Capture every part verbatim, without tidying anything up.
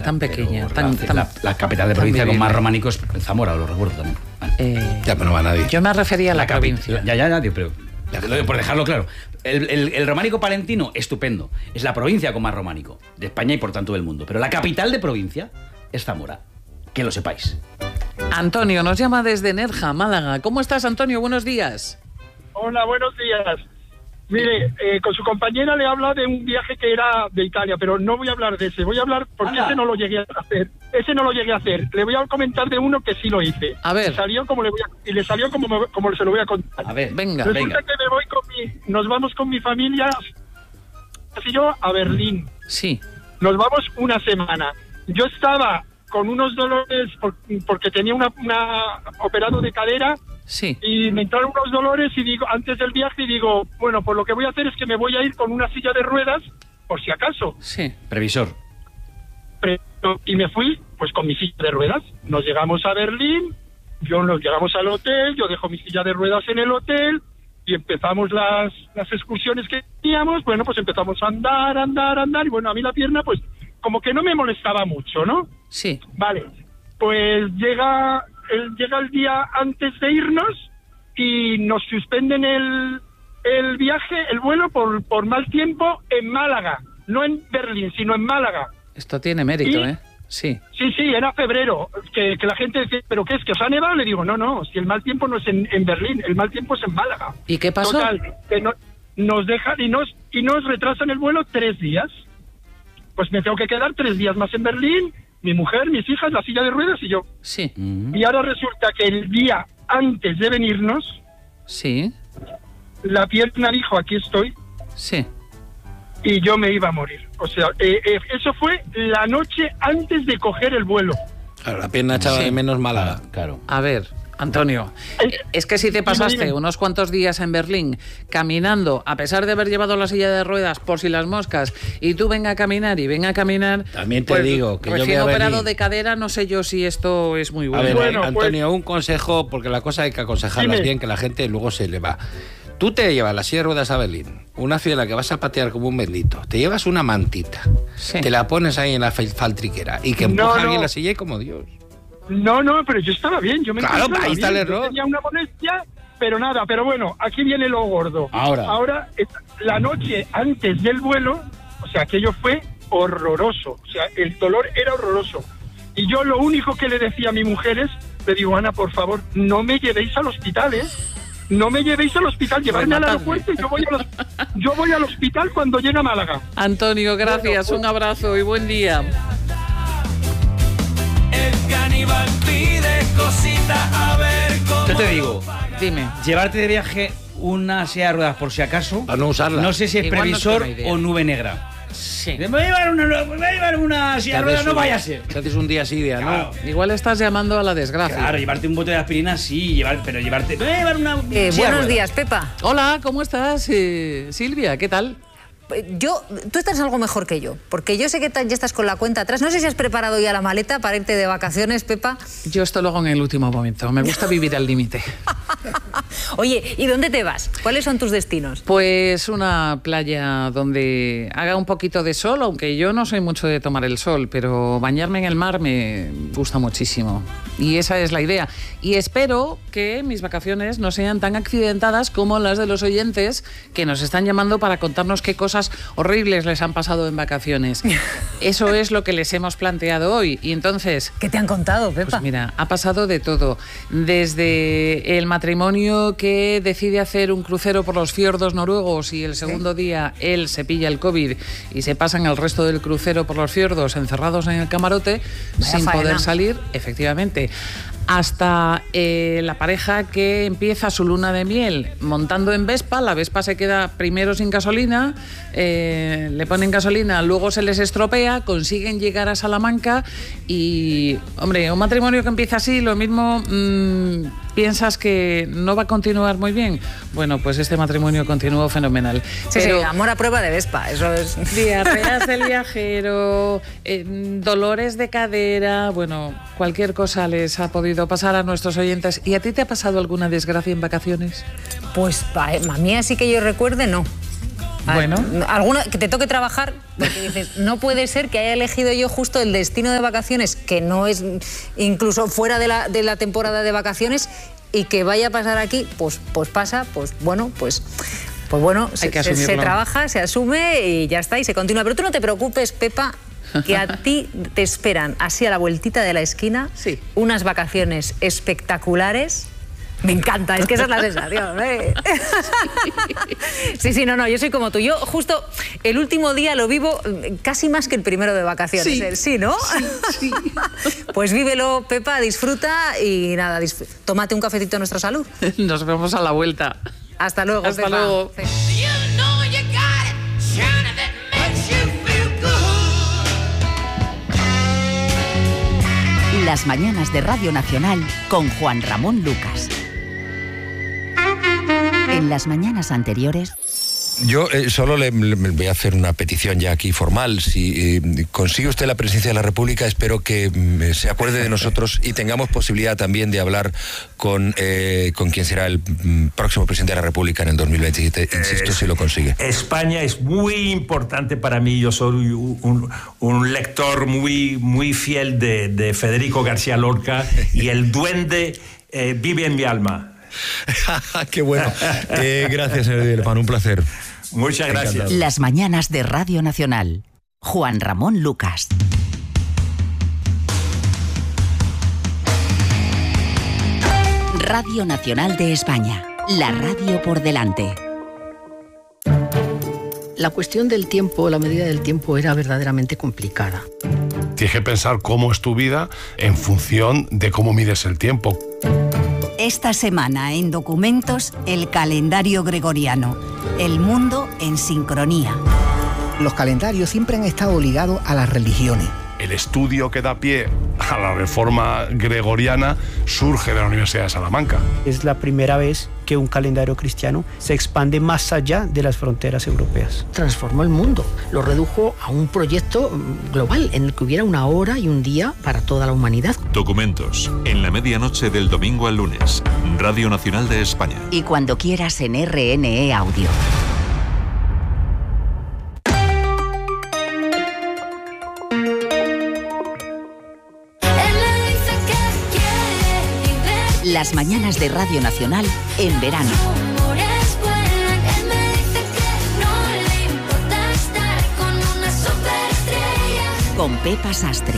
tan pequeña, tan, la, tan, la, la capital de provincia con más románico es Zamora, lo recuerdo también. Vale. Eh, ya, pero no va nadie. Yo me refería a la, la provincia. Ya, ya, ya, tío, pero por dejarlo claro. El, el, el románico palentino, estupendo. Es la provincia con más románico de España y por tanto del mundo. Pero la capital de provincia es Zamora. Que lo sepáis. Antonio nos llama desde Nerja, Málaga. ¿Cómo estás, Antonio? Buenos días. Hola, buenos días. Mire, eh, con su compañera le habla de un viaje que era de Italia, pero no voy a hablar de ese. Voy a hablar porque Anda. ese no lo llegué a hacer. Ese no lo llegué a hacer. Le voy a comentar de uno que sí lo hice. A ver. Y salió como le voy a, y le salió como, me, como se lo voy a contar. A ver, venga, Resulta venga. que me voy con mi, nos vamos con mi familia, así yo, a Berlín. Sí. Nos vamos una semana. Yo estaba con unos dolores por, porque tenía una, una operado de cadera. Sí. Y me entraron unos dolores y digo, antes del viaje, digo, bueno, pues lo que voy a hacer es que me voy a ir con una silla de ruedas, por si acaso. Sí. Previsor. Y me fui, pues con mi silla de ruedas. Nos llegamos a Berlín, yo nos llegamos al hotel, yo dejo mi silla de ruedas en el hotel y empezamos las, las excursiones que teníamos. Bueno, pues empezamos a andar, andar, andar y bueno, a mí la pierna, pues como que no me molestaba mucho, ¿no? Sí. Vale, pues llega... El, llega el día antes de irnos y nos suspenden el, el viaje, el vuelo por, por mal tiempo en Málaga, no en Berlín, sino en Málaga. Esto tiene mérito, y, ¿eh? Sí. Sí, sí, era febrero, que, que la gente decía, ¿pero qué es, que os ha nevado? Le digo, no, no, si el mal tiempo no es en, en Berlín, el mal tiempo es en Málaga. ¿Y qué pasó? Total, que no, nos dejan y nos, y nos retrasan el vuelo tres días. Pues me tengo que quedar tres días más en Berlín, mi mujer, mis hijas, la silla de ruedas y yo. Sí. Uh-huh. Y ahora resulta que el día antes de venirnos, sí, la pierna dijo, aquí estoy. Sí. Y yo me iba a morir. O sea, eh, eh, eso fue la noche antes de coger el vuelo. Claro, la pierna echaba sí. de menos Málaga. Claro. A ver, Antonio, es que si te pasaste unos cuantos días en Berlín caminando, a pesar de haber llevado la silla de ruedas por si las moscas, y tú venga a caminar y venga a caminar... También te pues, digo que yo recién voy a operado venir. de cadera, no sé yo si esto es muy bueno. A ver, bueno, Antonio, pues, un consejo, porque la cosa hay que aconsejarlas dime. bien, que la gente luego se le va. Tú te llevas la silla de ruedas a Berlín, una ciudad que vas a patear como un bendito, te llevas una mantita, sí. te la pones ahí en la faltriquera y que empuja no, no. bien la silla y como Dios. No, no, pero yo estaba bien, yo me Claro, ahí está bien. el error. Yo tenía una molestia, pero nada, pero bueno, aquí viene lo gordo. Ahora. Ahora, la noche antes del vuelo, o sea, aquello fue horroroso, o sea, el dolor era horroroso. Y yo lo único que le decía a mi mujer es, le digo, Ana, por favor, no me llevéis al hospital, ¿eh? No me llevéis al hospital, llevarme al aeropuerto y yo voy, a los, yo voy al hospital cuando llegue a Málaga. Antonio, gracias, bueno, pues, un abrazo y buen día. El caníbal pide cosita, a ver cómo... Yo te digo, dime, llevarte de viaje una silla de ruedas por si acaso, para no usarla. No sé si es igual previsor no o nube negra. Sí. Me voy a llevar una, me voy a llevar una silla de ruedas, no vaya a ser. Te haces un día así, día, claro. ¿no? Igual estás llamando a la desgracia. Claro, llevarte un bote de aspirina sí, llevar, pero llevarte... Me voy a llevar una... Eh, buenos días, Pepa. Hola, ¿cómo estás, eh, Silvia? ¿Qué tal? Yo, tú estás algo mejor que yo, porque yo sé que ya estás con la cuenta atrás. No sé si has preparado ya la maleta para irte de vacaciones, Pepa. Yo esto lo hago en el último momento. Me gusta vivir al límite. Oye, ¿y dónde te vas? ¿Cuáles son tus destinos? Pues una playa donde haga un poquito de sol, aunque yo no soy mucho de tomar el sol, pero bañarme en el mar me gusta muchísimo. Y esa es la idea. Y espero que mis vacaciones no sean tan accidentadas como las de los oyentes que nos están llamando para contarnos qué cosas horribles les han pasado en vacaciones. Eso es lo que les hemos planteado hoy. Y entonces... ¿Qué te han contado, Pepa? Pues mira, ha pasado de todo. Desde el matrimonio que decide hacer un crucero por los fiordos noruegos y el segundo ¿Sí? día él se pilla el COVID y se pasan el resto del crucero por los fiordos encerrados en el camarote Vaya sin faena. poder salir, efectivamente. Hasta eh, la pareja que empieza su luna de miel montando en Vespa. La Vespa se queda primero sin gasolina, eh, le ponen gasolina, luego se les estropea, consiguen llegar a Salamanca y, hombre, un matrimonio que empieza así, lo mismo mmm, piensas que no va a continuar muy bien. Bueno, pues este matrimonio continuó fenomenal. Sí, Pero, sí, amor a prueba de Vespa, eso es... Diarreas del viajero, eh, dolores de cadera, bueno, cualquier cosa les ha podido pasar a nuestros oyentes. ¿Y a ti te ha pasado alguna desgracia en vacaciones? Pues a mí así que yo recuerde, no. Bueno. Alguna que te toque trabajar, porque dices, no puede ser que haya elegido yo justo el destino de vacaciones, que no es incluso fuera de la, de la temporada de vacaciones, y que vaya a pasar aquí, pues, pues pasa, pues bueno, pues... Pues bueno, se, se, se trabaja, se asume y ya está, y se continúa. Pero tú no te preocupes, Pepa, que a ti te esperan, así a la vueltita de la esquina, sí, unas vacaciones espectaculares. Me encanta, es que esa es la sensación, ¿eh? Sí, sí, no, no, yo soy como tú. Yo justo el último día lo vivo casi más que el primero de vacaciones. Sí, sí, ¿no? Sí, sí. Pues vívelo, Pepa, disfruta y nada, disfr- tómate un cafecito a nuestra salud. Nos vemos a la vuelta. Hasta luego, Hasta Pepa. luego. Sí. Las mañanas de Radio Nacional con Juan Ramón Lucas. En las mañanas anteriores... Yo eh, solo le, le voy a hacer una petición ya aquí formal. Si eh, consigue usted la presidencia de la República, espero que mm, se acuerde de nosotros y tengamos posibilidad también de hablar con, eh, con quien será el mm, próximo presidente de la República en el dos mil veintisiete. Insisto, eh, si lo consigue. España es muy importante para mí. Yo soy un, un lector muy, muy fiel de, de Federico García Lorca y el duende eh, vive en mi alma. Qué bueno. Eh, gracias, señor Villepán, un placer. Muchas gracias. Encantado. Las mañanas de Radio Nacional. Juan Ramón Lucas. Radio Nacional de España. La radio por delante. La cuestión del tiempo, la medida del tiempo era verdaderamente complicada. Tienes que pensar cómo es tu vida en función de cómo mides el tiempo. Esta semana en Documentos, el calendario gregoriano. El mundo en sincronía. Los calendarios siempre han estado ligados a las religiones. El estudio que da pie a la reforma gregoriana surge de la Universidad de Salamanca. Es la primera vez que un calendario cristiano se expande más allá de las fronteras europeas. Transformó el mundo, lo redujo a un proyecto global en el que hubiera una hora y un día para toda la humanidad. Documentos, en la medianoche del domingo al lunes, Radio Nacional de España. Y cuando quieras en R N E Audio. Las mañanas de Radio Nacional en verano. Con Pepa Sastre.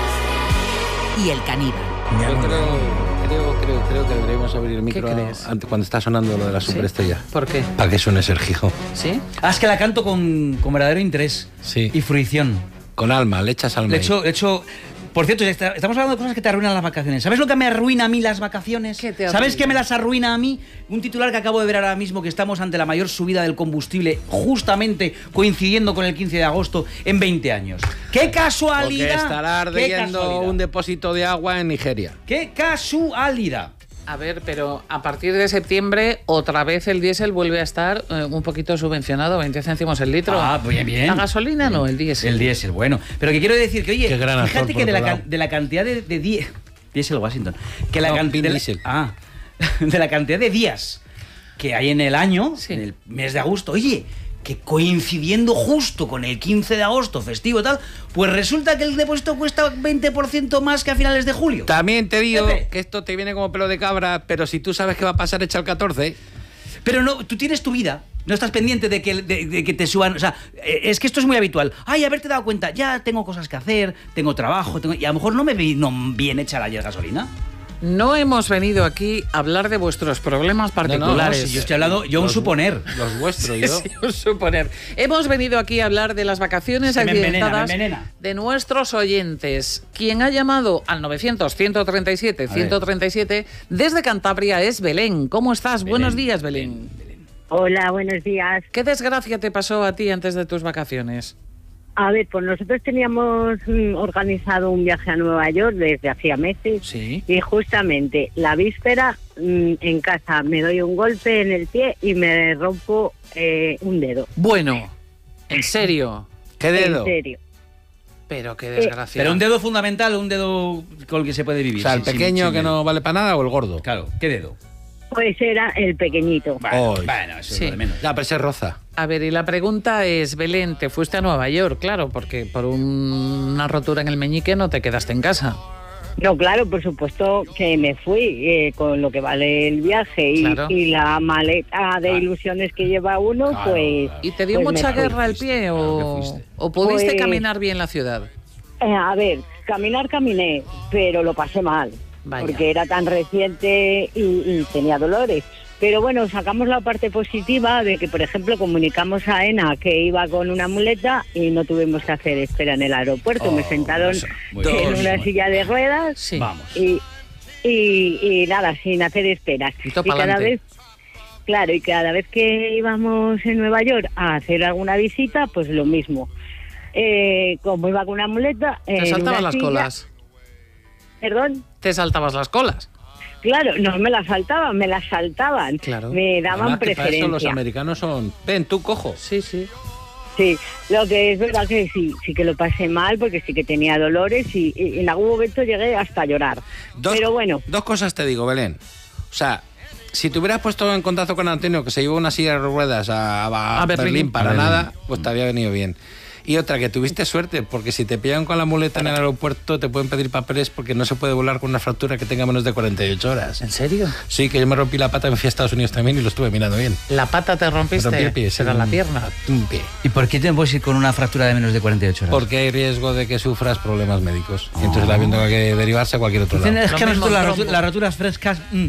Y el caníbal. Yo creo, creo, creo, creo que deberíamos abrir el micro antes, cuando está sonando lo de la superestrella. ¿Sí? ¿Por qué? Para que suene Sergijo. ¿Sí? Ah, es que la canto con, con verdadero interés. Sí. Y fruición. Con alma, le echas alma. Le echo, le echo... Por cierto, estamos hablando de cosas que te arruinan las vacaciones. ¿Sabes lo que me arruina a mí las vacaciones? ¿Qué te ¿Sabes qué me las arruina a mí? Un titular que acabo de ver ahora mismo, que estamos ante la mayor subida del combustible, justamente coincidiendo con el quince de agosto en veinte años. ¡Qué casualidad! Porque estará ardiendo un depósito de agua en Nigeria. ¡Qué casualidad! A ver, pero a partir de septiembre otra vez el diésel vuelve a estar eh, un poquito subvencionado, veinte céntimos el litro. Ah, bien, bien. ¿La gasolina bien. No, el diésel? El diésel, bueno. Pero que quiero decir que, oye, fíjate que de la, lado. de la cantidad de, de días... Diésel Washington. Que la no, cantidad de, diésel. Ah, de la cantidad de días que hay en el año, sí, en el mes de agosto, oye... que coincidiendo justo con el quince de agosto, festivo y tal, pues resulta que el depósito cuesta veinte por ciento más que a finales de julio. También te digo Pepe, que esto te viene como pelo de cabra, pero si tú sabes que va a pasar, echa el catorce. Pero no, tú tienes tu vida, no estás pendiente de que, de, de que te suban, o sea, es que esto es muy habitual. Ay, haberte dado cuenta, ya tengo cosas que hacer, tengo trabajo, tengo, y a lo mejor no me vino bien hecha la gasolina. No hemos venido aquí a hablar de vuestros problemas particulares. No, no, no, si yo estoy hablando, yo los, un suponer. Los vuestros, sí, yo. Sí, un suponer. Hemos venido aquí a hablar de las vacaciones Se accidentadas me envenena, me envenena. de nuestros oyentes. Quien ha llamado al novecientos, ciento treinta y siete, ciento treinta y siete desde Cantabria es Belén. ¿Cómo estás? Belén, Buenos días, Belén. Belén, Belén. Hola, buenos días. ¿Qué desgracia te pasó a ti antes de tus vacaciones? A ver, pues nosotros teníamos mm, organizado un viaje a Nueva York desde hacía meses. Sí. Y justamente la víspera mm, en casa me doy un golpe en el pie y me rompo eh, un dedo. Bueno, ¿en serio? ¿Qué dedo? En serio. Pero qué desgracia. Pero un dedo fundamental, un dedo con el que se puede vivir. O sea, el sin, pequeño sin, sin que no vale para nada o el gordo. Claro, ¿qué dedo? Pues era el pequeñito. Bueno, Oy. bueno eso Sí. es lo de menos. Ya, pero se roza. A ver, y la pregunta es, Belén, te fuiste a Nueva York, claro, porque por un, una rotura en el meñique no te quedaste en casa. No, claro, por supuesto que me fui eh, con lo que vale el viaje y, Claro. y la maleta de ilusiones que lleva uno, Claro, pues... claro. ¿Y te dio pues mucha me fui. guerra el pie o, o pudiste Pues- caminar bien la ciudad? Eh, a ver, caminar caminé, pero lo pasé mal, Vaya. porque era tan reciente y, y tenía dolores. Pero bueno, sacamos la parte positiva de que, por ejemplo, comunicamos a Ena que iba con una muleta y no tuvimos que hacer espera en el aeropuerto. Oh, Me sentaron eso, muy en bien. una silla de ruedas Sí. Vamos. y, y, y nada, sin hacer esperas. Y todo Y cada pa'lante. vez, claro, y cada vez que íbamos en Nueva York a hacer alguna visita, pues lo mismo. Eh, como iba con una muleta... Te en saltabas una las silla- colas. ¿Perdón? Te saltabas las colas. Claro, no me las saltaban, me las saltaban. Claro. Me daban Además, que para eso los preferencia. americanos son, ven, tú cojo. Sí, sí. Sí, lo que es verdad que sí, sí que lo pasé mal porque sí que tenía dolores y, y en algún momento llegué hasta a llorar. Dos, Pero bueno, dos cosas te digo, Belén. O sea, si te hubieras puesto en contacto con Antonio, que se llevó una silla de ruedas a, a- A a Berlín. Berlín, para A Berlín. nada, pues te había venido bien. Y otra, que tuviste suerte, porque si te pillan con la muleta en el aeropuerto, te pueden pedir papeles porque no se puede volar con una fractura que tenga menos de cuarenta y ocho horas. ¿En serio? Sí, que yo me rompí la pata, me fui a Estados Unidos también y lo estuve mirando bien. ¿La pata te rompiste? Me rompí el pie, sí, ¿Era la un- pierna? Un pie. ¿Y por qué te puedes ir con una fractura de menos de cuarenta y ocho horas? Porque hay riesgo de que sufras problemas médicos. Y entonces el avión tenga que derivarse a cualquier otro lado. Dicen, es que a Lo mismo nosotros las, trombo. rotu- las roturas frescas... mm.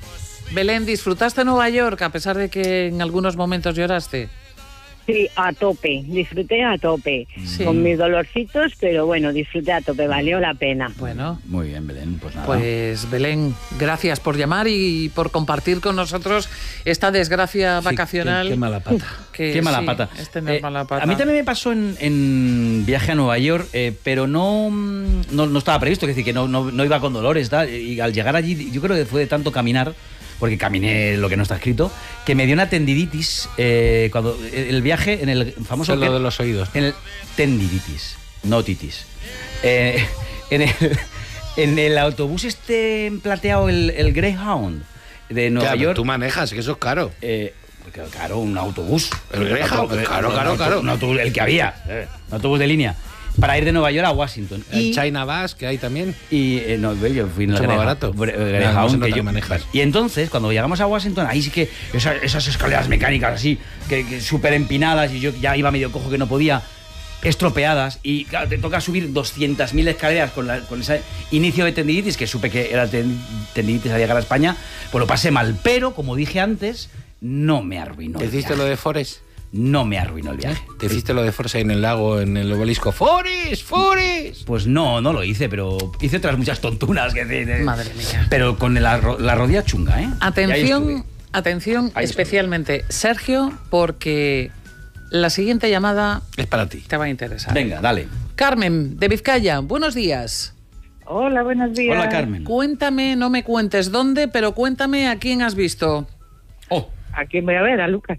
Belén, ¿disfrutaste Nueva York a pesar de que en algunos momentos lloraste? sí, a tope, disfruté a tope. Sí. Con mis dolorcitos, pero bueno, disfruté a tope, valió la pena. Bueno, Muy bien, Belén, pues nada. pues Belén, gracias por llamar y por compartir con nosotros esta desgracia Sí, vacacional. qué, qué mala pata. que Qué mala sí, pata. es tener Eh, mala pata. A mí también me pasó en, en viaje a Nueva York, eh, pero no, mm, no, no estaba previsto, es decir, que no, no, no iba con dolores. Tal, y al llegar allí, yo creo que fue de tanto caminar, porque caminé lo que no está escrito, que me dio una tendinitis eh, cuando el viaje en el famoso... Eso es lo hotel- de los oídos. En el tendinitis, no titis. Eh, en, el, en el autobús este plateado, el, el Greyhound de Nueva Ya, pero York... tú manejas, que eso es caro. Eh, claro, un autobús. El Greyhound, Un auto- claro, un claro, auto- claro. un autobús, el que había, eh, un autobús de línea, para ir de Nueva York a Washington. El Y, China Bus, que hay también. y eh, no, yo fui en el Mucho más Greyhound, barato. Bre- Mira, Greyhound, cómo se que nota yo- que manejas. Y entonces, cuando llegamos a Washington, ahí sí que esa- esas escaleras mecánicas así, que, que súper empinadas, y yo ya iba medio cojo que no podía, estropeadas, y claro, te toca subir doscientas mil escaleras con, la, con ese inicio de tendinitis, que supe que era ten- tendinitis al llegar a España, pues lo pasé mal. Pero, como dije antes, no me arruinó ¿Te el hiciste viaje. lo de Forest? No me arruinó el viaje. ¿Te hiciste lo de Forest ahí en el lago, en el obelisco? ¡Forest! ¡Forest! Pues no, no lo hice, pero hice otras muchas tontunas. Que, de- de- Madre mía. Pero con la, ro- la rodilla chunga, ¿eh? Y ahí Atención, estuve. atención Ahí especialmente, Sergio, porque la siguiente llamada Es para ti. te va a interesar. Venga, dale. Carmen, de Vizcaya, buenos días. Hola, buenos días. Hola, Carmen. Cuéntame, no me cuentes dónde, pero cuéntame a quién has visto. Oh. ¿A quién voy a ver? A Lucas.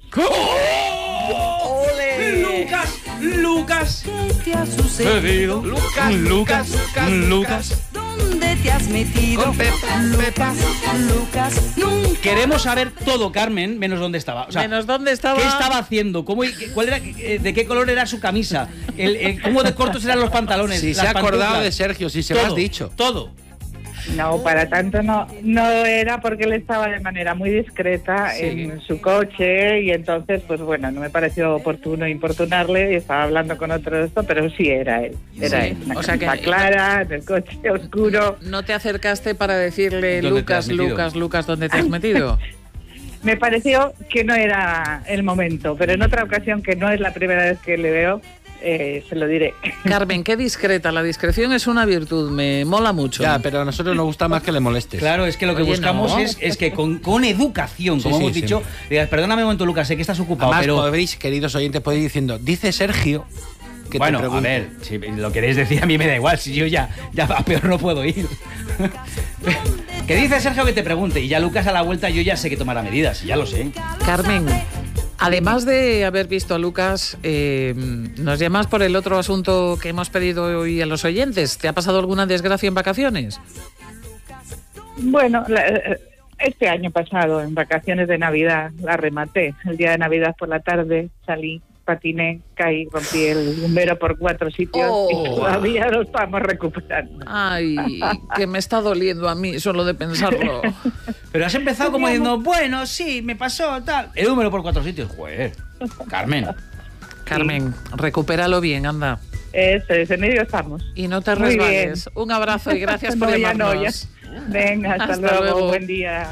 Lucas, Lucas. ¿Qué te ha sucedido? Lucas, Lucas, Lucas, ¿dónde te has metido? Con Pepa, Lucas, Lucas, nunca. Queremos saber todo, Carmen, menos dónde estaba. O sea, Menos dónde estaba. ¿qué estaba haciendo? ¿Cómo, y- cuál era, eh, ¿De qué color era su camisa? El, el- ¿Cómo de cortos eran los pantalones? Si se las ha acordado pantuflas? de Sergio, si se lo Todo, has dicho. Todo. No, para tanto no, no era porque él estaba de manera muy discreta Sí. en su coche y entonces, pues bueno, no me pareció oportuno importunarle y estaba hablando con otro de esto, pero sí era él. Era Sí. él. Una O sea que- camisa clara, en el coche oscuro. ¿No te acercaste para decirle, ¿Dónde te has Lucas, metido? Lucas, Lucas, ¿dónde te has metido? Me pareció que no era el momento, pero en otra ocasión, que no es la primera vez que le veo, eh, se lo diré. Carmen, qué discreta. La discreción es una virtud, me mola mucho. Ya, pero a nosotros nos gusta más que le molestes. Claro, es que lo que Oye, buscamos no. es, es que con, con educación, como Sí, sí, hemos sí. dicho, digas, perdóname un momento, Lucas, sé que estás ocupado, Además, pero... podéis, queridos oyentes, podéis ir diciendo, dice Sergio que bueno, te a pregunte. ver, si lo queréis decir a mí me da igual, si yo ya, ya a peor no puedo ir. Que dice Sergio que te pregunte, y ya Lucas a la vuelta yo ya sé que tomará medidas, y ya lo sé. Carmen, además de haber visto a Lucas, eh, nos llamas por el otro asunto que hemos pedido hoy a los oyentes. ¿Te ha pasado alguna desgracia en vacaciones? Bueno, la- eh, este año pasado, en vacaciones de Navidad, la rematé. El día de Navidad por la tarde salí, patiné, caí, rompí el bombero por cuatro sitios Oh. y todavía lo estamos recuperando. Ay, que me está doliendo a mí solo de pensarlo. Pero has empezado como diciendo, bueno, sí, me pasó, tal. El número por cuatro sitios, joder. Carmen. Carmen, recupéralo bien, anda. Eso es, en ello estamos. Y no te Muy resbales. Un abrazo y gracias por No, ya no, llamarnos. ya. Venga, hasta, Hasta luego. luego. Buen día.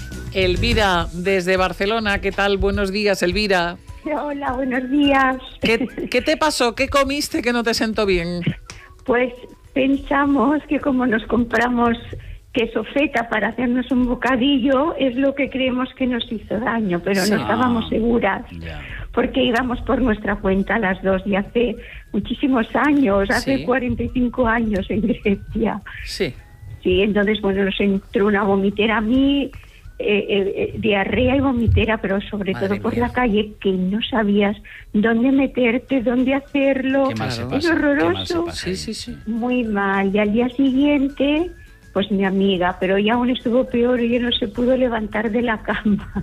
Elvira, desde Barcelona, ¿qué tal? Buenos días, Elvira. Hola, buenos días. ¿Qué, qué te pasó? ¿Qué comiste que no te sentó bien? Pues pensamos que como nos compramos queso feta para hacernos un bocadillo, es lo que creemos que nos hizo daño, pero Sí. no estábamos Ah, seguras. ya. Porque íbamos por nuestra cuenta las dos y hace muchísimos años, hace Sí. cuarenta y cinco años en Grecia. Sí. Sí, entonces, bueno, nos entró una vomitera a mí, eh, eh, eh, diarrea y vomitera, pero sobre Madre todo por mía. la calle, que no sabías dónde meterte, dónde hacerlo. Qué mal se Es pasa, qué mal se horroroso. pasa. Sí, sí, sí. Muy mal. Y al día siguiente, pues mi amiga, pero ella aún estuvo peor y ella no se pudo levantar de la cama.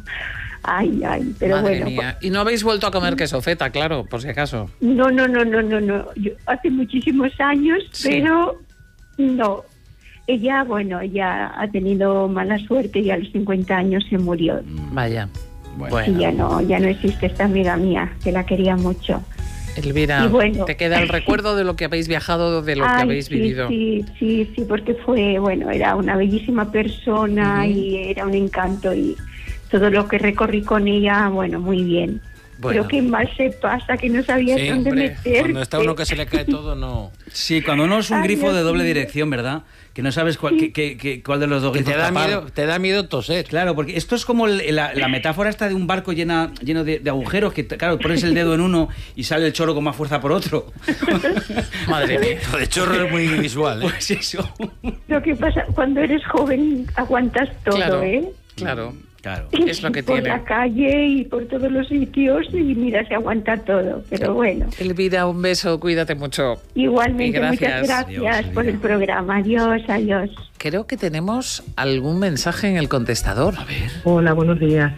Ay, ay, pero Madre bueno. mía. Y no habéis vuelto a comer queso feta, claro, por si acaso. No, no, no, no, no, no. Yo, hace muchísimos años, Sí. pero no. Ella, bueno, ella ha tenido mala suerte y a los cincuenta años se murió. Vaya. Bueno. Y ya no, ya no existe esta amiga mía, que la quería mucho. Elvira, Y bueno. te queda el recuerdo de lo que habéis viajado, de lo que Ay, habéis sí, vivido. Sí, sí, sí, porque fue, bueno, era una bellísima persona Ujú. y era un encanto y todo lo que recorrí con ella, bueno, muy bien. Bueno. Pero qué mal se pasa, que no sabías Sí, dónde hombre, meterte. cuando está uno que se le cae todo, no. Sí, cuando uno es un Ay, grifo Dios de doble mío. dirección, ¿verdad? Que no sabes cuál, que- que- que- cuál de los dos Que grifos te da tapar. miedo, te da miedo toser. Claro, porque esto es como el- la, la metáfora esta de un barco llena, lleno de, de agujeros, que claro, pones el dedo en uno y sale el chorro con más fuerza por otro. Madre mía. Lo de chorro es muy visual, ¿eh? Pues eso. Lo que pasa, cuando eres joven aguantas todo, Claro, ¿eh? claro. Claro. Es lo que por tiene. la calle y por todos los sitios y mira, se aguanta todo. Pero bueno, Elvira, un beso, cuídate mucho. igualmente, Y gracias. muchas gracias Adiós, por el programa. Adiós, adiós. Creo que tenemos algún mensaje en el contestador. A ver. Hola, buenos días.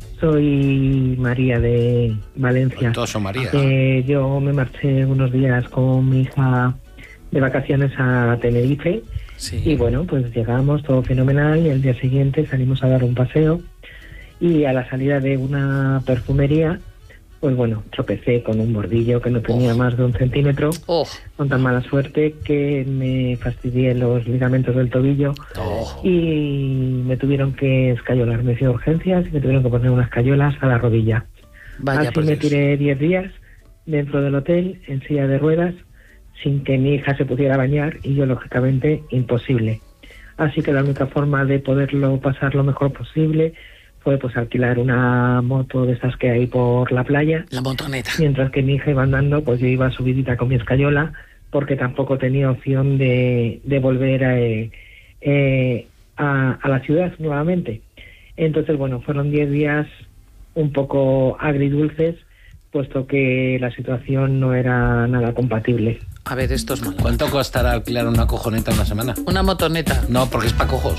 Soy María de Valencia. Todos son María. Eh, yo me marché unos días con mi hija de vacaciones a Tenerife Sí. y bueno, pues llegamos, todo fenomenal, y el día siguiente salimos a dar un paseo y a la salida de una perfumería, pues bueno, tropecé con un bordillo que no tenía Oh. más de un centímetro, Oh, con tan mala suerte que me fastidié los ligamentos del tobillo oh. y me tuvieron que escayolar, me hicieron urgencias y me tuvieron que poner unas cayolas a la rodilla. Vaya Así por me Dios. tiré diez días dentro del hotel en silla de ruedas sin que mi hija se pudiera bañar y yo lógicamente imposible. Así que la única forma de poderlo pasar lo mejor posible fue pues alquilar una moto de esas que hay por la playa. La motoneta. Mientras que mi hija iba andando, pues yo iba subidita con mi escayola porque tampoco tenía opción de, de volver a, eh, eh, a, a la ciudad nuevamente. Entonces, bueno, fueron diez días un poco agridulces, puesto que la situación no era nada compatible. A ver, esto es malo. ¿Cuánto costará alquilar una cojoneta una semana? Una motoneta. No, porque es para cojos.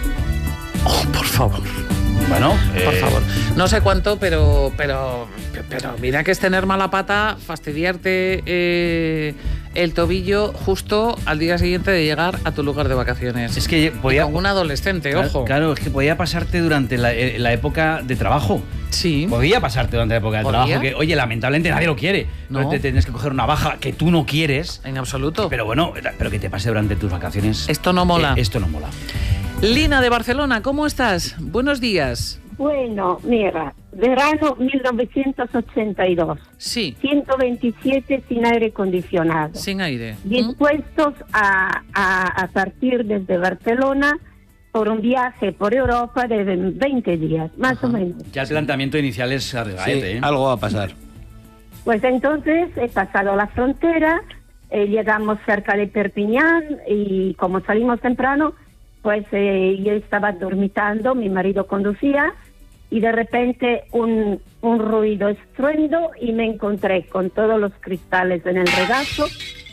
Oh, por favor. Bueno, Por eh, favor. No sé cuánto, pero, pero, pero mira que es tener mala pata, fastidiarte eh, el tobillo justo al día siguiente de llegar a tu lugar de vacaciones. Es que podía... Con un adolescente, Claro, ojo. Claro, es que podía pasarte durante la, eh, la época de trabajo. Sí. Podía pasarte durante la época de ¿Podía? trabajo. Que, oye, lamentablemente nadie lo quiere. No. Entonces te tienes que coger una baja que tú no quieres. En absoluto. Pero bueno, pero que te pase durante tus vacaciones. Esto no mola. Eh, esto no mola. Lina de Barcelona, ¿cómo estás? Buenos días. Bueno, mira, verano mil novecientos ochenta y dos. Sí. ciento veintisiete sin aire acondicionado. Sin aire. Dispuestos a, a, a partir desde Barcelona por un viaje por Europa de veinte días, más o menos. Ya el planteamiento inicial es arriesgate, ¿eh? Algo va a pasar. Pues entonces he pasado la frontera, eh, llegamos cerca de Perpiñán y como salimos temprano, pues eh, yo estaba dormitando, mi marido conducía y de repente un, un ruido estruendo y me encontré con todos los cristales en el regazo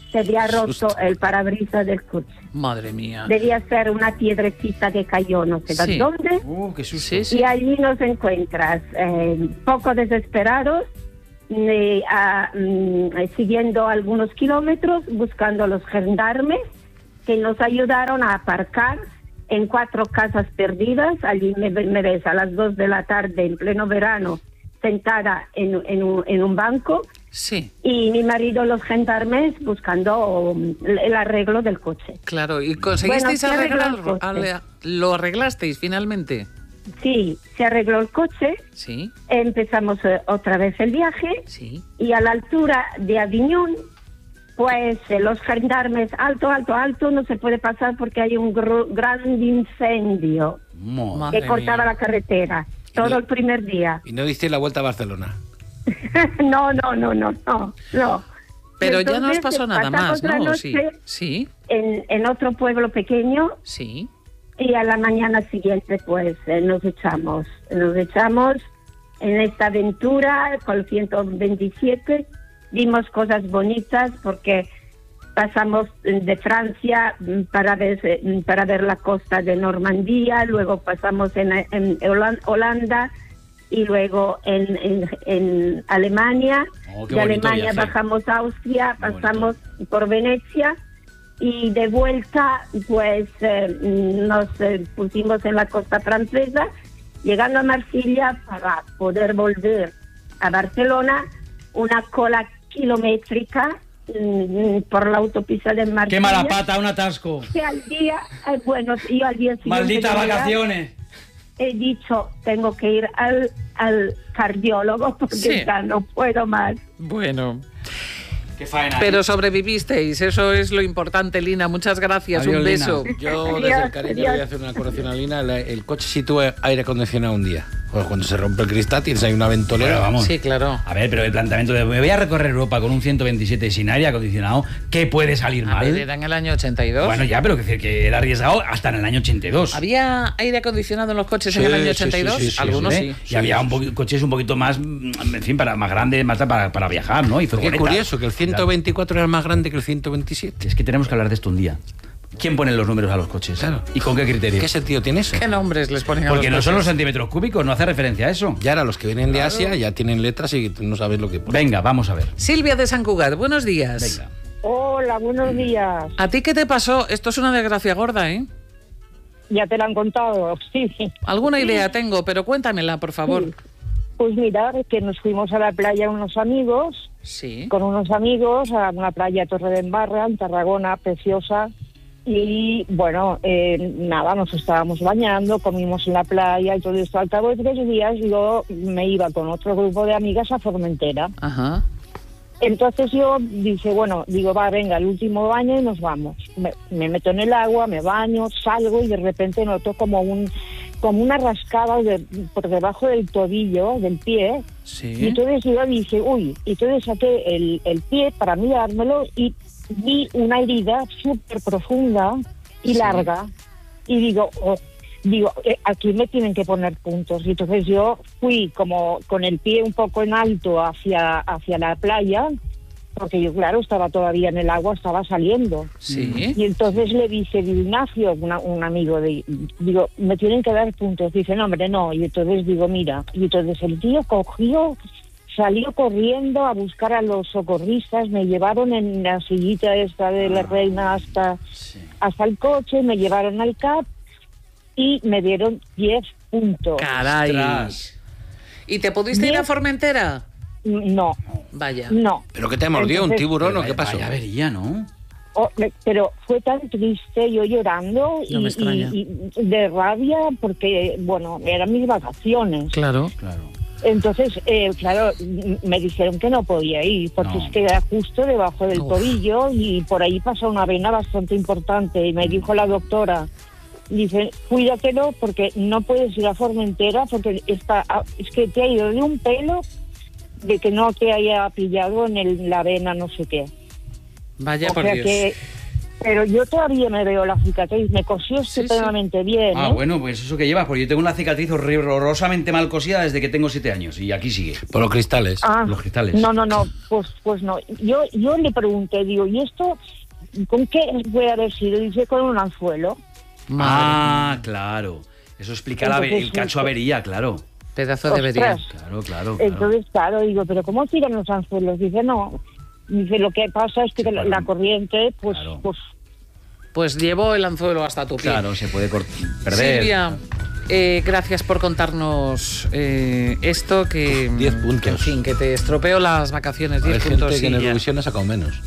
se había roto el parabrisas del coche. Madre mía. Debía ser una piedrecita que cayó, no sé Sí. dónde. Uh, qué susto. Sí, sí. Y allí nos encuentras, eh, poco desesperados, eh, a, mm, eh, siguiendo algunos kilómetros, buscando a los gendarmes que nos ayudaron a aparcar en cuatro casas perdidas. Allí me, me ves a las dos de la tarde, en pleno verano, sentada en, en, un, en un banco. Sí. Y mi marido, los gendarmes, buscando um, el arreglo del coche. Claro, ¿y conseguisteis Bueno, se arregló el arreglarlo? coche. Ale- ¿Lo arreglasteis finalmente? Sí, se arregló el coche. Sí. Empezamos eh, otra vez el viaje. Sí. Y a la altura de Aviñón, pues eh, los gendarmes, alto, alto, alto, no se puede pasar porque hay un gr- gran incendio Madre que cortaba mía. la carretera. Todo el primer día. Y no diste la vuelta a Barcelona. no, no, no, no, no, no. Pero ya no os Entonces, pasó nada pasamos más, la ¿no? Sí. noche Sí. En, en otro pueblo pequeño. Sí. Y a la mañana siguiente, pues, eh, nos echamos. Nos echamos en esta aventura con el ciento veintisiete. Vimos cosas bonitas porque pasamos de Francia para ver, para ver la costa de Normandía, luego pasamos en, en Holanda y luego en, en, en Alemania. Oh, qué de bonito Alemania viaje. bajamos a Austria, pasamos por Venecia y de vuelta pues eh, nos eh, pusimos en la costa francesa, llegando a Marsella para poder volver a Barcelona, una cola kilométrica mm, por la autopista de Marsella. Qué mala pata, un atasco. Que al día, eh, bueno, yo al día siguiente Malditas de llegar, vacaciones. he dicho, tengo que ir al, al cardiólogo porque Sí. ya no puedo más. Bueno. Qué faena. Pero sobrevivisteis, eso es lo importante, Lina. Muchas gracias, Adiós, un Lina. beso. Yo desde el cariño le voy a hacer una corrección a Lina. El, el coche sí tuvo aire acondicionado un día. Pues cuando se rompe el cristal tienes ahí una ventolera. Bueno, vamos. Sí, claro. A ver, pero el planteamiento de me voy a recorrer Europa con un ciento veintisiete sin aire acondicionado, ¿qué puede salir A mal? ver, era en el año ochenta y dos. Bueno, ya, pero que, decir que era arriesgado hasta en el año ochenta y dos. ¿Había aire acondicionado en los coches en el año ochenta y dos? Algunos sí. Y había un poqu- coches un poquito más, mm, en fin, para más grandes, más para, para viajar, ¿no? Y Qué furgonetas. curioso que el ciento veinticuatro era más grande que el ciento veintisiete. Es que tenemos que hablar de esto un día. ¿Quién pone los números a los coches? Claro. ¿Y con qué criterio? ¿Qué sentido tiene eso? ¿Qué nombres les ponen a Porque los no son los coches? centímetros cúbicos, no hace referencia a eso. Ya ahora los que vienen de Asia ya tienen letras y tú no sabes lo que pone. Venga, vamos a ver. Silvia de San Cugat, buenos días. Venga. Hola, buenos días. ¿A ti qué te pasó? Esto es una desgracia gorda, ¿eh? Ya te la han contado, sí. Alguna idea tengo, pero cuéntamela, por favor. Sí. Pues mira, que nos fuimos a la playa unos amigos, Sí. con unos amigos, a una playa Torre de Embarra, en Tarragona, preciosa. Y bueno, eh, nada, nos estábamos bañando, comimos en la playa y todo esto. Al cabo de tres días yo me iba con otro grupo de amigas a Formentera. Ajá. Entonces yo dije, bueno, digo, va, venga, el último baño y nos vamos. Me, me meto en el agua, me baño, salgo y de repente noto como un como una rascada de, por debajo del tobillo, del pie. Sí. Y entonces yo dije, uy, y entonces saqué el, el pie para mirármelo y vi una herida súper profunda y Sí. larga. Y digo, oh, digo, eh, aquí me tienen que poner puntos. Y entonces yo fui como con el pie un poco en alto hacia, hacia la playa, porque yo, claro, estaba todavía en el agua, estaba saliendo. Sí. Y entonces le dije, digo, Ignacio, una- un amigo, de, digo, me tienen que dar puntos. Dice, no, hombre, no. Y entonces digo, mira. Y entonces el tío cogió, salió corriendo a buscar a los socorristas, me llevaron en la sillita esta de la reina hasta, hasta el coche, me llevaron al C A P y me dieron diez puntos. Caray. Ostras. ¿Y te pudiste ir a Bien. Formentera? No, Vaya. no. ¿Pero qué te mordió? ¿Un Entonces- tiburón o Vaya- qué pasó? Vaya avería, ¿no? Oh, me- pero fue tan triste, yo llorando y, No me extraña. y- y de rabia porque, bueno, eran mis vacaciones. Claro. Claro. Entonces, eh, claro, m- me dijeron que no podía ir porque No. es que era justo debajo del Uf. tobillo y por ahí pasa una vena bastante importante. Y me dijo la doctora, dice, cuídatelo porque no puedes ir a Formentera porque está, ah, es que te ha ido de un pelo de que no te haya pillado en el, la vena no sé qué. Vaya O por sea Dios. que Pero yo todavía me veo la cicatriz, me cosió estupendamente bien. Ah, ¿eh? bueno, pues eso que llevas, porque yo tengo una cicatriz horrorosamente mal cosida desde que tengo siete años y aquí sigue. Por los cristales. Ah, los cristales. No, no, no, pues, pues no. Yo, yo le pregunté, digo, ¿y esto con qué puede haber sido? Dice, con un anzuelo. Ah, claro. Eso explica la, Entonces, el cacho sí, avería, claro. Pedazo de avería. Claro, claro, claro. Entonces, claro, digo, ¿pero cómo tiran los anzuelos? Dice, no. Dice, lo que pasa es que la, la corriente, pues, Claro. pues Pues llevó el anzuelo hasta tu pie. Claro, se puede cort- perder. Silvia, eh, gracias por contarnos eh, esto que... diez puntos. Que, en fin, que te estropeó las vacaciones. diez Hay puntos. gente que en y ya. Eurovisión ha sacado menos.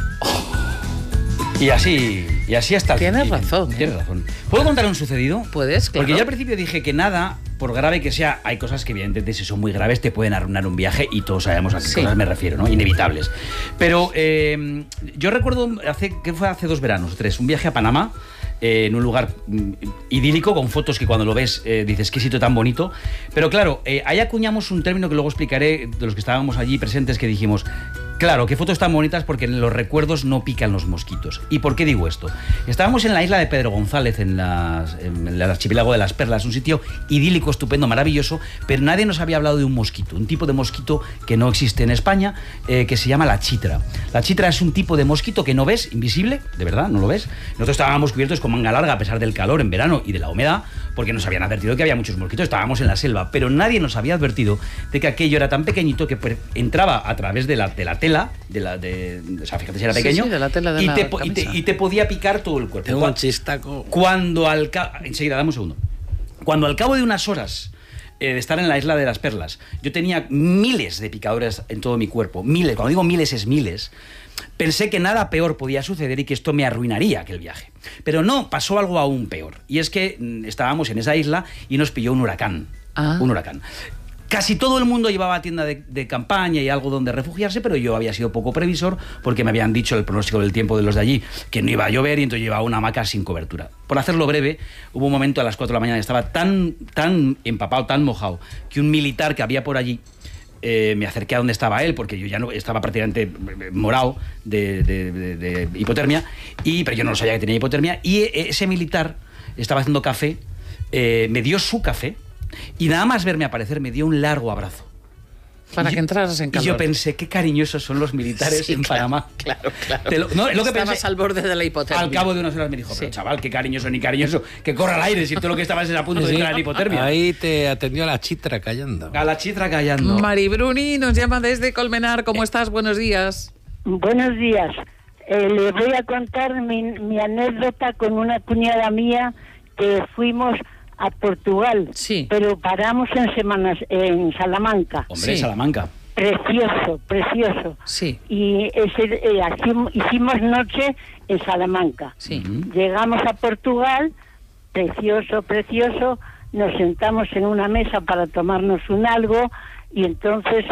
Y así, y así hasta el Tienes fin. razón. ¿eh? Tienes razón. ¿Puedo contar un sucedido? Puedes, claro. Porque yo al principio dije que nada, por grave que sea, hay cosas que evidentemente si son muy graves te pueden arruinar un viaje y todos sabemos a qué Sí. cosas me refiero, ¿no? Inevitables. Pero eh, yo recuerdo, hace, que fue hace dos veranos, tres, un viaje a Panamá, eh, en un lugar mm, idílico, con fotos que cuando lo ves eh, dices, qué sitio tan bonito. Pero claro, eh, ahí acuñamos un término que luego explicaré de los que estábamos allí presentes, que dijimos, claro, qué fotos tan bonitas porque en los recuerdos no pican los mosquitos. ¿Y por qué digo esto? Estábamos en la isla de Pedro González, en, las, en el archipiélago de las Perlas, un sitio idílico, estupendo, maravilloso, pero nadie nos había hablado de un mosquito, un tipo de mosquito que no existe en España, eh, que se llama la chitra. La chitra es un tipo de mosquito que no ves, invisible, de verdad, no lo ves. Nosotros estábamos cubiertos con manga larga a pesar del calor en verano y de la humedad, porque nos habían advertido que había muchos mosquitos, estábamos en la selva, pero nadie nos había advertido de que aquello era tan pequeñito que pues, entraba a través de la, de la tela, de la, de, o sea, fíjate si era Sí, pequeño, sí, de la tela de y, la te, po- y, te, camisa. y te podía picar todo el cuerpo. Tengo un chistaco. Cuando al cabo... Enseguida, dame un segundo. Cuando al cabo de unas horas eh, de estar en la isla de las Perlas, yo tenía miles de picaduras en todo mi cuerpo, miles, cuando digo miles es miles, pensé que nada peor podía suceder y que esto me arruinaría aquel viaje. Pero no, pasó algo aún peor. Y es que mm, estábamos en esa isla y nos pilló un huracán. Ah. Un huracán. Casi todo el mundo llevaba tienda de, de campaña y algo donde refugiarse, pero yo había sido poco previsor porque me habían dicho el pronóstico del tiempo de los de allí que no iba a llover y entonces llevaba una hamaca sin cobertura. Por hacerlo breve, hubo un momento a las cuatro de la mañana, estaba tan, tan empapado, tan mojado, que un militar que había por allí, eh, me acerqué a donde estaba él, porque yo ya no estaba prácticamente morado de, de, de, de hipotermia, y, pero yo no sabía que tenía hipotermia, y ese militar estaba haciendo café, eh, me dio su café, y nada más verme aparecer me dio un largo abrazo. Para y que entraras en calor. Y yo pensé, qué cariñosos son los militares Sí, en claro, Panamá. Claro, claro. Te lo, no, es lo que Estabas pensé. al borde de la hipotermia. Al cabo de unas horas me dijo, pero chaval, qué cariñoso ni cariñoso, que corra al aire, si todo lo que estabas es a punto de Sí. entrar en hipotermia. Ahí te atendió a la chitra callando. A la chitra callando. Mari Bruni nos llama desde Colmenar. ¿Cómo estás? Buenos días. Buenos días. Eh, le voy a contar mi, mi anécdota con una cuñada mía que fuimos a Portugal, sí. pero paramos en semanas en Salamanca. Hombre, sí. Salamanca. Precioso, precioso. Sí. Y ese, eh, hicimos, hicimos noche en Salamanca. Sí. Llegamos a Portugal, precioso, precioso. Nos sentamos en una mesa para tomarnos un algo y entonces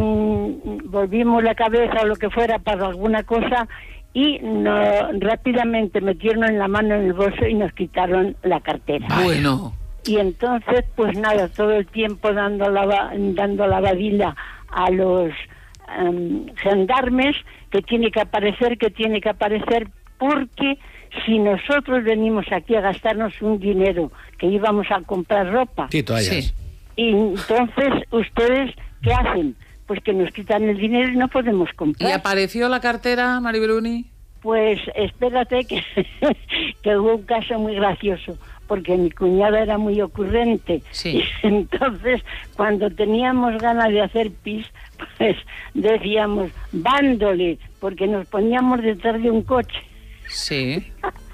un, volvimos la cabeza o lo que fuera para alguna cosa y no, rápidamente metieron en la mano en el bolso y nos quitaron la cartera. Bueno. Y entonces, pues nada, todo el tiempo dando la, dando la badila a los um, gendarmes que tiene que aparecer, que tiene que aparecer, porque si nosotros venimos aquí a gastarnos un dinero que íbamos a comprar ropa, Sí, toallas. Sí. y entonces ustedes, ¿qué hacen? Pues que nos quitan el dinero y no podemos ¿Y comprar. apareció la cartera, Mari Bruni? Pues espérate que, que hubo un caso muy gracioso, porque mi cuñada era muy ocurrente. Sí. Y entonces, cuando teníamos ganas de hacer pis, pues decíamos, vándole, porque nos poníamos detrás de un coche. Sí.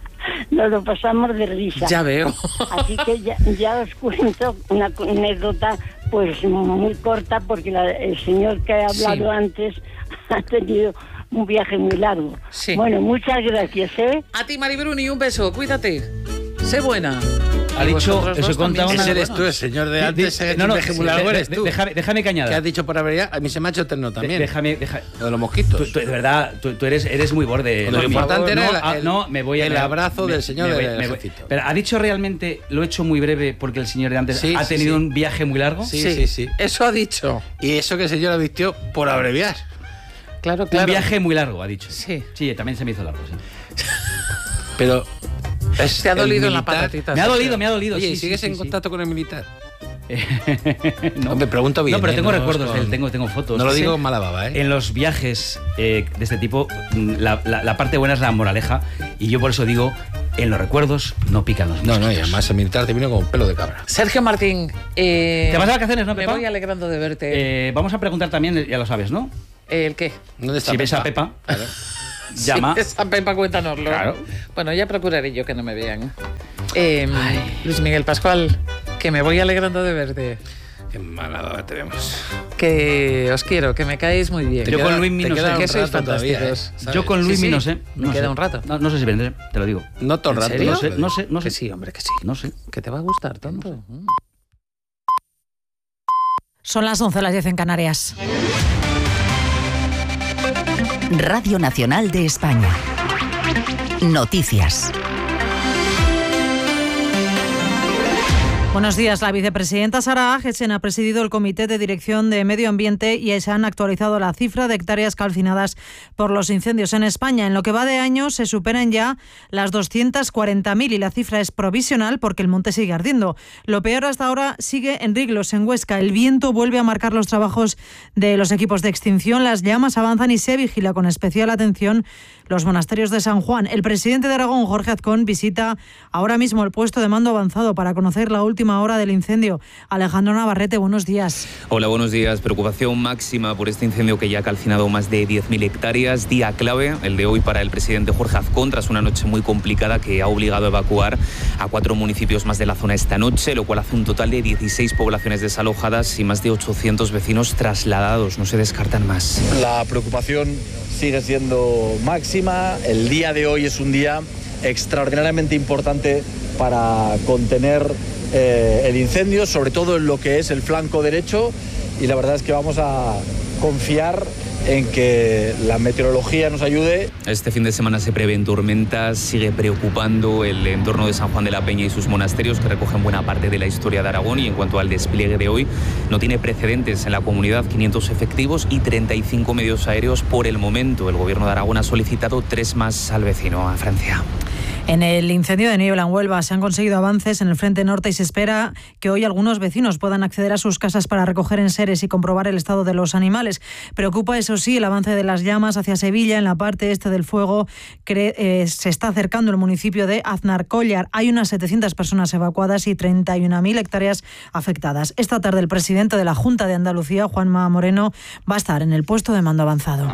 Nos lo pasamos de risa. Ya veo. Así que ya, ya os cuento una anécdota pues muy corta, porque la, el señor que ha hablado Sí. antes ha tenido un viaje muy largo. Sí. Bueno, muchas gracias, ¿eh? A ti, Mari Bruni, un beso. Cuídate. Sé buena. Ha Y dicho, vosotros eso dos contaba también una... Ese eres buenos. tú, el señor de Di- antes. di- el no, no, viaje muy largo de- eres de- tú. déjame, déjame que añada. ¿Qué has dicho por avería? A mí se me ha hecho eterno también. Déjame, deja- Lo de los mosquitos. Tú, tú- de verdad, tú, tú eres, eres muy borde. Lo Luis. importante no, era el- ah, el- no, me voy a, el me- abrazo me- del señor me voy- del me voy. ejército. Pero ha dicho realmente, lo he hecho muy breve porque el señor de antes Sí, ha sí, tenido sí. un viaje muy largo. Sí, sí, sí. Eso ha dicho. Y eso que el señor advirtió por abreviar. Claro, Un claro. viaje muy largo, ha dicho. Sí. Sí, también se me hizo largo, sí. Pero... Es Te ha dolido el en la militar. patatita. Me ha dolido, me ha dolido. Oye, sí, ¿sigues sí, en sí, contacto con el militar? no. Me pregunto bien. No, pero ¿eh? tengo No, recuerdos, con- de él, tengo, tengo fotos. No lo Sí. digo mala baba, ¿eh? En los viajes eh, de este tipo, la, la- la parte buena es la moraleja, y yo por eso digo, en los recuerdos no pican los No, mosquitos. no, y además el militar te vino con pelo de cabra. Sergio Martín, eh, ¿Te vas de vacaciones, no, me Pepa? voy alegrando de verte. Eh, vamos a preguntar también, ya lo sabes, ¿no? ¿El qué? ¿Dónde está Si ves a Pepa? Pepa, llama. Si ves a Pepa, cuéntanoslo. Claro. Bueno, ya procuraré yo que no me vean. Eh, Luis Miguel Pascual, que me voy alegrando de verte. Qué mala baba tenemos. Que os quiero, que me caéis muy bien. Yo con Luis Te no queda sé. que sois rato todavía, fantásticos. ¿eh? ¿Sabes? Yo con Luis Sí, sí. no sé. Me no queda sé. un rato. No, no sé si vendré, te lo digo. No todo el ¿En rato. serio? No sé, no sé, no sé. Que sí, hombre, que sí. No sé. Que te va a gustar tanto. Son las once, las diez en Canarias. Radio Nacional de España. Noticias. Buenos días. La vicepresidenta Sara Agesen ha presidido el Comité de Dirección de Medio Ambiente y se han actualizado la cifra de hectáreas calcinadas por los incendios en España. En lo que va de año se superan ya las doscientas cuarenta mil y la cifra es provisional porque el monte sigue ardiendo. Lo peor hasta ahora sigue en Riglos, en Huesca. El viento vuelve a marcar los trabajos de los equipos de extinción. Las llamas avanzan y se vigila con especial atención los monasterios de San Juan. El presidente de Aragón, Jorge Azcón, visita ahora mismo el puesto de mando avanzado para conocer la última hora del incendio. Alejandro Navarrete, buenos días. Hola, buenos días. Preocupación máxima por este incendio que ya ha calcinado más de diez mil hectáreas. Día clave, el de hoy para el presidente Jorge Azcón, tras una noche muy complicada que ha obligado a evacuar a cuatro municipios más de la zona esta noche, lo cual hace un total de dieciséis poblaciones desalojadas y más de ochocientos vecinos trasladados. No se descartan más. La preocupación sigue siendo máxima. El día de hoy es un día extraordinariamente importante para contener eh, el incendio, sobre todo en lo que es el flanco derecho, y la verdad es que vamos a confiar en que la meteorología nos ayude. Este fin de semana se prevén tormentas, sigue preocupando el entorno de San Juan de la Peña y sus monasterios, que recogen buena parte de la historia de Aragón, y en cuanto al despliegue de hoy, no tiene precedentes en la comunidad, quinientos efectivos y treinta y cinco medios aéreos por el momento. El gobierno de Aragón ha solicitado tres más al vecino, a Francia. En el incendio de Niebla, en Huelva, se han conseguido avances en el frente norte y se espera que hoy algunos vecinos puedan acceder a sus casas para recoger enseres y comprobar el estado de los animales. Preocupa, eso sí, el avance de las llamas hacia Sevilla. En la parte este del fuego cre- eh, se está acercando el municipio de Aznarcollar. Hay unas setecientas personas evacuadas y treinta y una mil hectáreas afectadas. Esta tarde el presidente de la Junta de Andalucía, Juanma Moreno, va a estar en el puesto de mando avanzado.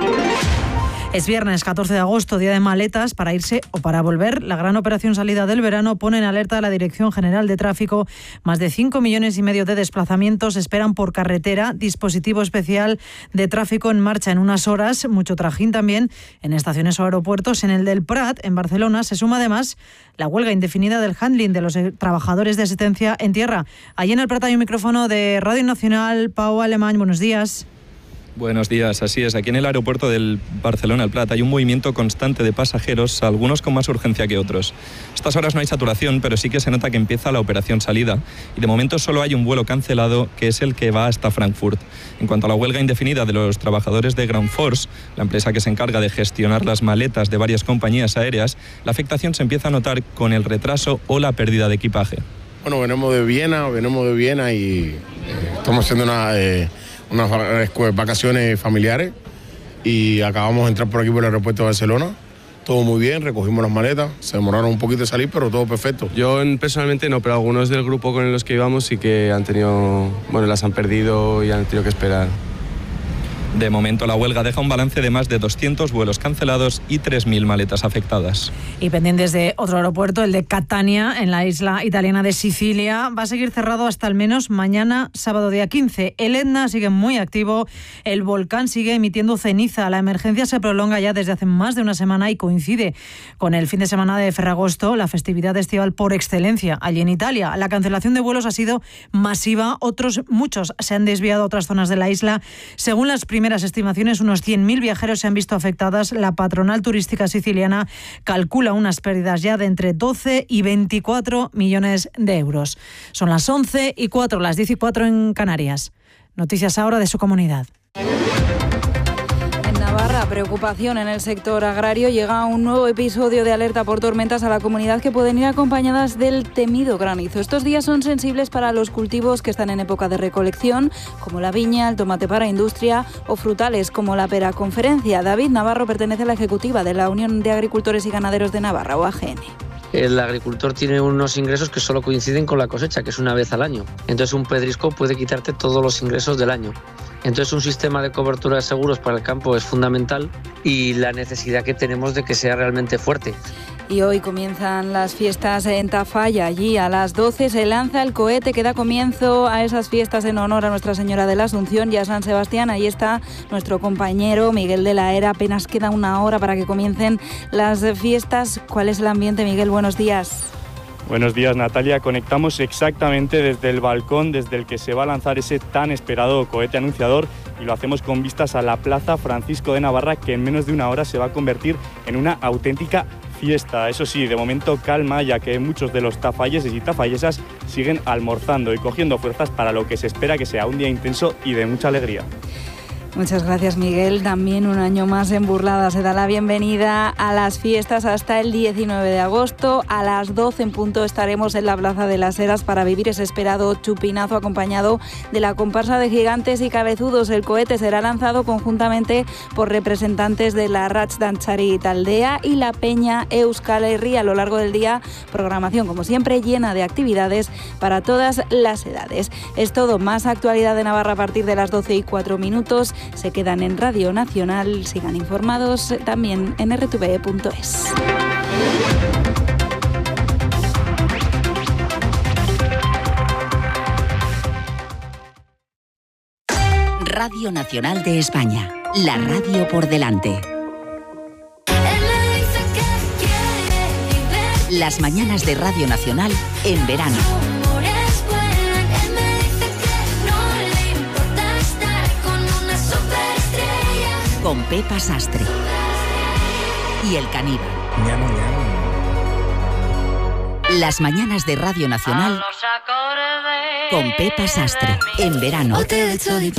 Es viernes catorce de agosto, día de maletas para irse o para volver. La gran operación salida del verano pone en alerta a la Dirección General de Tráfico. Más de cinco millones y medio de desplazamientos esperan por carretera. Dispositivo especial de tráfico en marcha en unas horas. Mucho trajín también en estaciones o aeropuertos. En el del Prat, en Barcelona, se suma además la huelga indefinida del handling de los trabajadores de asistencia en tierra. Allí en el Prat hay un micrófono de Radio Nacional. Pau Alemán, buenos días. Buenos días, así es. Aquí en el aeropuerto del Barcelona, el Prat, hay un movimiento constante de pasajeros, algunos con más urgencia que otros. Estas horas no hay saturación, pero sí que se nota que empieza la operación salida. Y de momento solo hay un vuelo cancelado, que es el que va hasta Frankfurt. En cuanto a la huelga indefinida de los trabajadores de Ground Force, la empresa que se encarga de gestionar las maletas de varias compañías aéreas, la afectación se empieza a notar con el retraso o la pérdida de equipaje. Bueno, venimos de Viena, venimos de Viena y eh, estamos haciendo una... Eh, unas vacaciones familiares y acabamos de entrar por aquí por el aeropuerto de Barcelona. Todo muy bien, recogimos las maletas, se demoraron un poquito de salir, pero todo perfecto. Yo personalmente no, pero algunos del grupo con los que íbamos sí que han tenido, bueno, las han perdido y han tenido que esperar. De momento, la huelga deja un balance de más de doscientos vuelos cancelados y tres mil maletas afectadas. Y pendientes de otro aeropuerto, el de Catania, en la isla italiana de Sicilia, va a seguir cerrado hasta al menos mañana, sábado día quince. El Etna sigue muy activo, el volcán sigue emitiendo ceniza. La emergencia se prolonga ya desde hace más de una semana y coincide con el fin de semana de Ferragosto, la festividad estival por excelencia allí en Italia. La cancelación de vuelos ha sido masiva, otros muchos se han desviado a otras zonas de la isla. Según las primeras primeras estimaciones, unos cien mil viajeros se han visto afectadas. La patronal turística siciliana calcula unas pérdidas ya de entre doce y veinticuatro millones de euros. Son las once y cuatro, las diez y cuatro en Canarias. Noticias ahora de su comunidad. En Navarra ahora preocupación en el sector agrario. Llega un nuevo episodio de alerta por tormentas a la comunidad que pueden ir acompañadas del temido granizo. Estos días son sensibles para los cultivos que están en época de recolección, como la viña, el tomate para industria o frutales como la pera. Conferencia. David Navarro pertenece a la ejecutiva de la Unión de Agricultores y Ganaderos de Navarra, o A G N. El agricultor tiene unos ingresos que solo coinciden con la cosecha, que es una vez al año. Entonces un pedrisco puede quitarte todos los ingresos del año. Entonces un sistema de cobertura de seguros para el campo es fundamental y la necesidad que tenemos de que sea realmente fuerte. Y hoy comienzan las fiestas en Tafalla. Allí a las doce se lanza el cohete que da comienzo a esas fiestas en honor a Nuestra Señora de la Asunción y a San Sebastián. Ahí está nuestro compañero Miguel de la Era. Apenas queda una hora para que comiencen las fiestas. ¿Cuál es el ambiente, Miguel? Buenos días. Buenos días, Natalia. Conectamos exactamente desde el balcón desde el que se va a lanzar ese tan esperado cohete anunciador y lo hacemos con vistas a la Plaza Francisco de Navarra, que en menos de una hora se va a convertir en una auténtica fiesta. Eso sí, de momento calma, ya que muchos de los tafalleses y tafallesas siguen almorzando y cogiendo fuerzas para lo que se espera que sea un día intenso y de mucha alegría. Muchas gracias, Miguel. También un año más en Burlada se da la bienvenida a las fiestas hasta el diecinueve de agosto. A las doce en punto estaremos en la Plaza de las Heras para vivir ese esperado chupinazo acompañado de la comparsa de gigantes y cabezudos. El cohete será lanzado conjuntamente por representantes de la Rats Dantzari Taldea y la Peña Euskal Herria. A lo largo del día, programación como siempre llena de actividades para todas las edades. Es todo. Más actualidad de Navarra a partir de las doce y cuatro minutos. Se quedan en Radio Nacional. Sigan informados también en r t v punto es. Radio Nacional de España. La radio por delante. Las mañanas de Radio Nacional en verano. Con Pepa Sastre y el caníbal. Las mañanas de Radio Nacional con Pepa Sastre en verano.